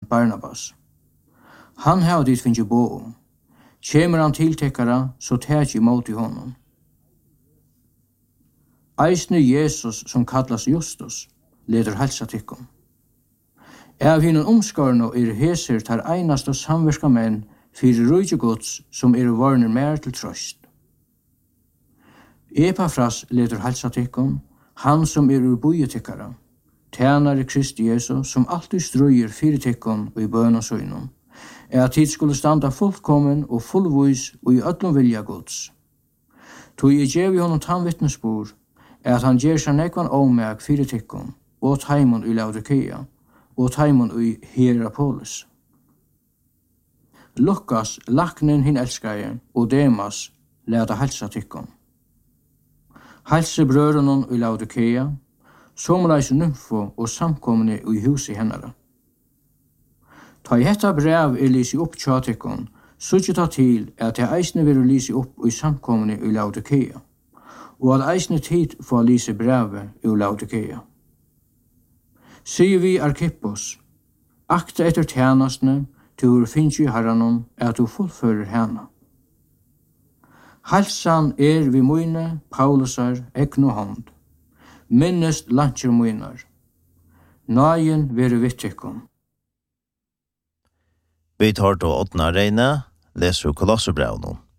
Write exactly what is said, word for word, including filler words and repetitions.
Barnabas. Han har dit finnes bo om. Kjemer han tiltekkara, så tæk imot i honom. Eisne Jesus, som kallas Justus, leder halsa tikkum. Av hinnan omskarno er heser tar einast og samverska menn fyrir rujtjegods som er varner mer til trøst. Epafras leder halsa tikkum, han som er ur bojetikkara, tjenare Kristi Jesu, som alltid strøyer fyrir tikkum og i bøn og søgnum, er at tid skulle standa fullkommen og fullvis og i öllum vilja gods. Tog jeg gjev i honom tannvittnesbor, er at han gjer seg nekvan omeg fyrir tikkum, og taimon i Laodikea, og taimon i Hierapolis. Lukas, laknen hin elskaje, og Demas, leda halsa tikkum. Halse brørunon i Laodikea, somleis nymfo og samkomne i huset hennara. Ta i hetta brev er lisi opp tjatikon, suttje ta til at det eisne vil lisi opp i samkomne i Laodikea, og at eisne tid få lisi brevet i Laodikea. Sier vi Arkippos, akta etter tjenastene, til finnes i herranon, at du fullfører henne. Halsan er vi møyne, Paulusar, ekno hånd. Minnest lantjer møynar. Nagen vere vittikon. Vi tar til åttende reine, leser Kolosserbrevnen.